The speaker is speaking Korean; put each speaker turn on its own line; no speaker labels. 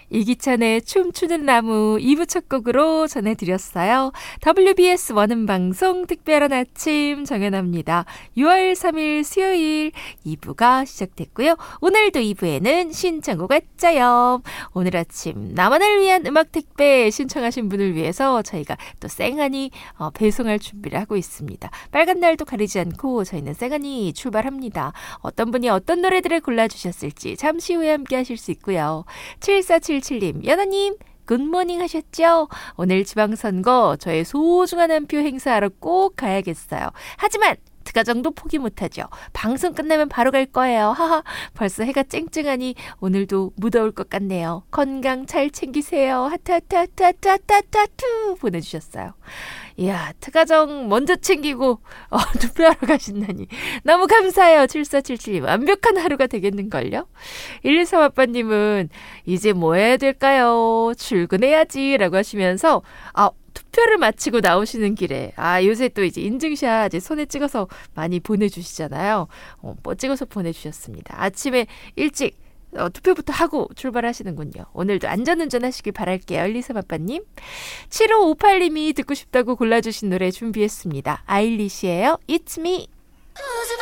이기찬의 춤추는 나무 2부 첫 곡으로 전해드렸어요. WBS 원음방송 특별한 아침 정연아입니다. 6월 3일 수요일 2부가 시작됐고요. 오늘도 2부에는 신청곡 왔자요. 오늘 아침 나만을 위한 음악 택배 신청하신 분을 위해서 저희가 또 쌩하니 배송할 준비를 하고 있습니다. 빨간 날도 가리지 않고 저희는 쌩하니 출발합니다. 어떤 분이 어떤 노래들을 골라주셨을지 잠시 후에 함께 하실 수 있고요. 7477님, 연아님 굿모닝 하셨죠? 오늘 지방선거 저의 소중한 한 표 행사하러 꼭 가야겠어요. 하지만 특가정도 포기 못하죠. 방송 끝나면 바로 갈 거예요. 하하, 벌써 해가 쨍쨍하니 오늘도 무더울 것 같네요. 건강 잘 챙기세요. 하트 하트 하트 하트 하트 하트 하트 보내주셨어요. 이야, 특가정 먼저 챙기고 투표하러 가신다니 너무 감사해요. 7477님 완벽한 하루가 되겠는걸요. 1238번님은 이제 뭐 해야 될까요? 출근해야지 라고 하시면서 투표를 마치고 나오시는 길에 요새 또 이제 인증샷 이제 손에 찍어서 많이 보내주시잖아요. 찍어서 보내주셨습니다. 아침에 일찍 투표부터 하고 출발하시는군요. 오늘도 안전운전 하시길 바랄게요. 1238님. 7558님이 듣고 싶다고 골라주신 노래 준비했습니다. 아일리시예요. It's me.